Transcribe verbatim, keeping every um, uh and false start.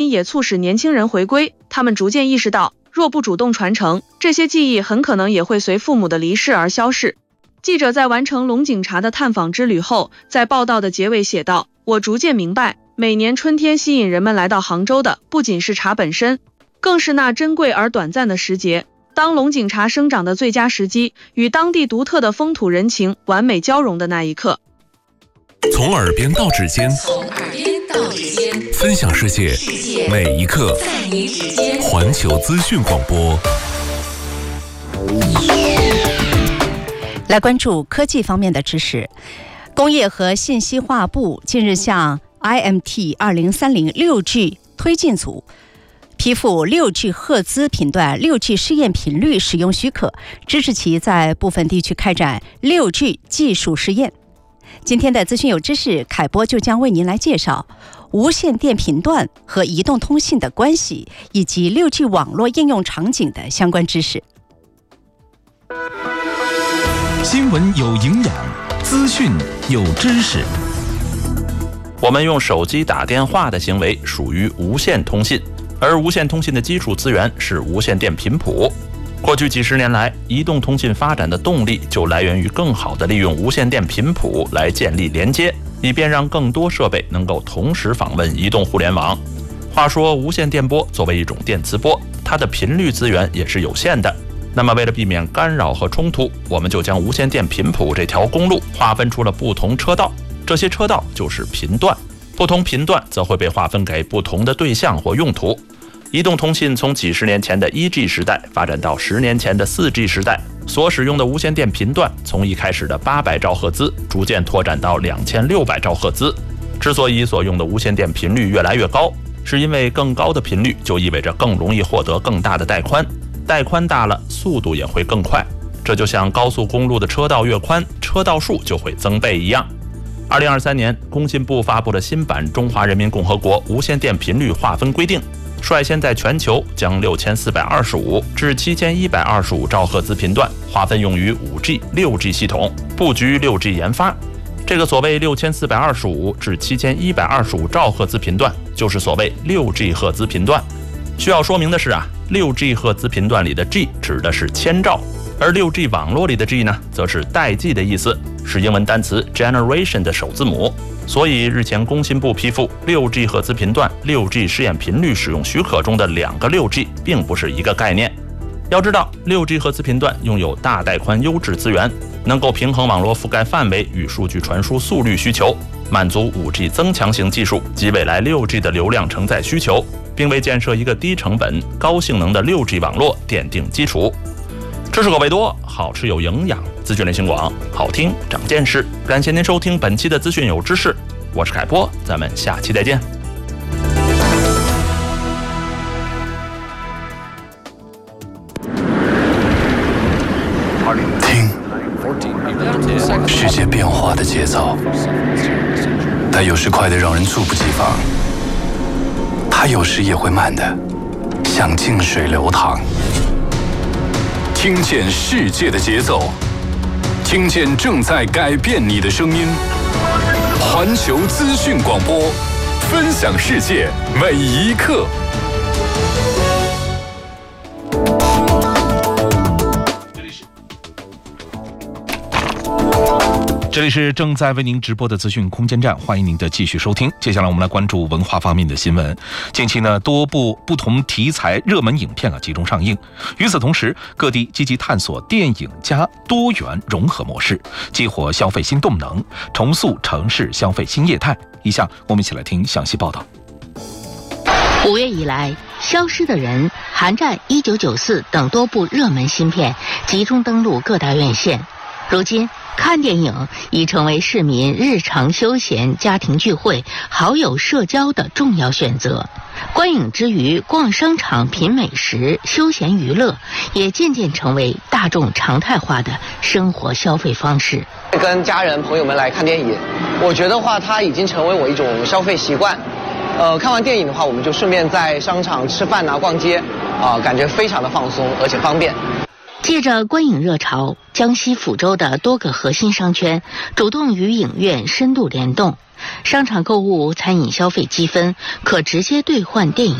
也促使年轻人回归，他们逐渐意识到，若不主动传承，这些记忆很可能也会随父母的离世而消逝。记者在完成龙井茶的探访之旅后，在报道的结尾写道：我逐渐明白，每年春天吸引人们来到杭州的，不仅是茶本身，更是那珍贵而短暂的时节。当龙井茶生长的最佳时机，与当地独特的风土人情完美交融的那一刻。 从耳边到指尖， 从耳边到指尖， 分享世界， 世界每一刻， 在你指尖。 环球资讯广播。 来关注科技方面的知识。工业和信息化部近日向 I M T 二零三零 六 G 推进组批复 六 G 赫兹频段 六 G 试验频率使用许可，支持其在部分地区开展 六 G 技术试验。今天的资讯有知识，凯波就将为您来介绍无线电频段和移动通信的关系，以及 六 G 网络应用场景的相关知识。 新闻有营养，资讯有知识。 我们用手机打电话的行为属于无线通信，而无线通信的基础资源是无线电频谱。过去几十年来，移动通信发展的动力就来源于更好地利用无线电频谱来建立连接，以便让更多设备能够同时访问移动互联网。话说，无线电波作为一种电磁波，它的频率资源也是有限的。那么为了避免干扰和冲突，我们就将无线电频谱这条公路划分出了不同车道，这些车道就是频段，不同频段则会被划分给不同的对象或用途。移动通信从几十年前的 一 G 时代发展到十年前的 四 G 时代，所使用的无线电频段从一开始的八百兆赫兹逐渐拓展到两千六百兆赫兹。之所以所用的无线电频率越来越高，是因为更高的频率就意味着更容易获得更大的带宽，带宽大了，速度也会更快。这就像高速公路的车道越宽，车道数就会增倍一样。二零二三年，工信部发布了新版《中华人民共和国无线电频率划分规定》，率先在全球将六千四百二十五至七千一百二十五兆赫兹频段划分用于 五 G、六 G 系统，布局 六 G 研发。这个所谓六千四百二十五至七千一百二十五兆赫兹频段，就是所谓 六 G 赫兹频段。需要说明的是啊， 六 G 赫兹频段里的 G 指的是千兆，而 六 G 网络里的 G 呢，则是代际的意思，是英文单词 generation 的首字母。所以日前工信部批复 六 G 赫兹频段 六 G 试验频率使用许可中的两个 六 G 并不是一个概念。要知道 六 G 赫兹频段拥有大带宽优质资源，能够平衡网络覆盖范围与数据传输速率需求，满足 五 G 增强型技术及未来 六 G 的流量承载需求，并为建设一个低成本、高性能的 六 G 网络奠定基础。知识口味多，好吃有营养，资讯类型广，好听长见识。感谢您收听本期的资讯有知识，我是凯波，咱们下期再见。 听，世界变化的节奏，它有时快得让人猝不及防，它有时也会慢的像静水流淌。听见世界的节奏，听见正在改变你的声音。环球资讯广播，分享世界每一刻。 这里是正在为您直播的资讯空间站，欢迎您的继续收听。接下来我们来关注文化方面的新闻。近期呢，多部不同题材热门影片啊集中上映。与此同时，各地积极探索电影加多元融合模式，激活消费新动能，重塑城市消费新业态。以下我们一起来听详细报道。 五月以来，《消失的人》、《寒战一九九四》等多部热门新片集中登陆各大院线。如今，看电影已成为市民日常休闲、家庭聚会、好友社交的重要选择。观影之余，逛商场、品美食、休闲娱乐，也渐渐成为大众常态化的生活消费方式。 跟家人朋友们来看电影，我觉得话它已经成为我一种消费习惯。呃，看完电影的话，我们就顺便在商场吃饭啊、逛街，啊、呃，感觉非常的放松，而且方便。 借着观影热潮，江西抚州的多个核心商圈主动与影院深度联动，商场购物、餐饮消费积分可直接兑换电影